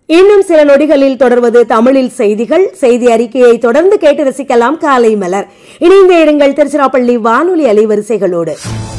இன்னும் சில நொடிகளில் தொடர்வது தமிழில் செய்திகள். செய்தி அறிக்கையை தொடர்ந்து கேட்டு ரசிக்கலாம் காலை மலர். இணைந்தே இருங்கள் திருச்சிராப்பள்ளி வானொலி அலைவரிசைகளோடு.